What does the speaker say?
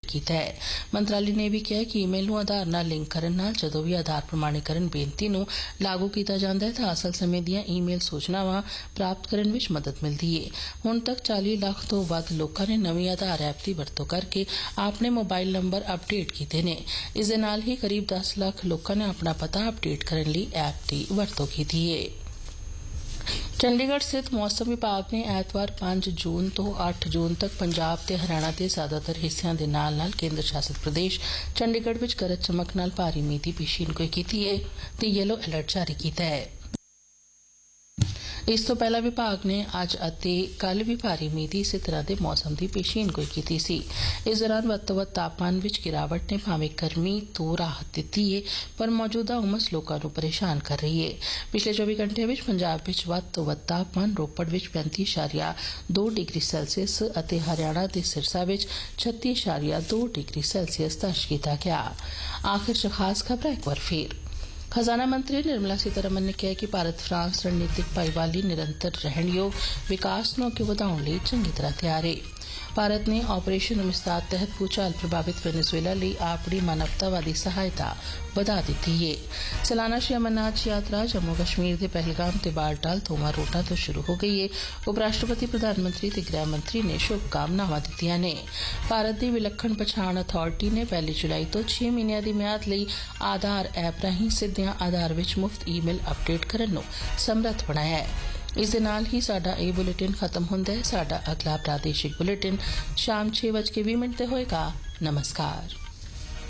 किया है। मंत्रालय ने भी कहा कि ईमेल नूं आधार नाल लिंक करन नाल जदों भी आधार प्रमाणीकरण बेनती नूं लागू किया जाता है तां असल समय दीआं ईमेल सूचनावां प्राप्त करन विच मदद मिलदी है। हुण तक 40 लाख तो वध लोकां ने नवीं आधार ऐप की वरतों करके अपने मोबाइल नंबर अपडेट किए हैं। इस दे नाल ही करीब 10 लाख लोकां ने अपना पता अपडेट करने लई ऐप की वरतों की है। चंडीगढ़ स्थित मौसम विभाग ने ऐतवार 5 जून तो 8 जून तक पंजाब ते हरियाणा के ज्यादातर हिस्सों के नाल केंद्र शासित प्रदेश चंडीगढ़ विच गरज चमक नाल भारी मींह की पेशीनगोई की है ते येलो अलर्ट जारी किया है। इस तो पहला विभाग ने अज अते कल भी भारी मींह की इस तरह के मौसम की पेशीनगोई की सी। इस दौरान वध तो वध तापमान विच गिरावट ने भावें गर्मी तो राहत दी है पर मौजूदा उमस लोगों को परेशान कर रही है। पिछले 24 घंटे में पंजाब विच वध तो वध तापमान रोपड़ विच 35.2 डिग्री सैल्सियस अते हरियाणा के सिरसा विच 36.2 डिग्री सैल्सियस दर्ज किया गया। आखिर च खास खबर एक बार फिर खजाना मंत्री निर्मला सीतारमण ने कहा कि भारत फ्रांस रणनीतिक भाईवाली निरंतर रहन योग विकास नूं अगे वधाउण लई चंगी तरह तैयार है। भारत ने ऑपरेशन उमस्ताद तहत भूचाल प्रभावित वेनेजुएला लई अपनी मानवतावादी सहायता बढ़ा दी है। सालाना श्री अमरनाथ यात्रा जम्मू कश्मीर के पहलगाम ते बालटाल दोवां रूटां तो शुरू हो गई है। उपराष्ट्रपति प्रधानमंत्री ते गृह मंत्री ने शुभकामनावां दित्तियां ने। भारत की विलक्षण पछाण अथॉरिटी ने 1 जुलाई तो 6 महीनों की म्याद लई आधार ऐप राहीं सिद्धियां आधार विच मुफ्त ईमेल अपडेट करन नूं समर्थ बनाया है। इस दे नाल ही साडा ये बुलेटिन खत्म हुंदा है। साडा अगला प्रादेशिक बुलेटिन शाम 6:20 ते होएगा। नमस्कार।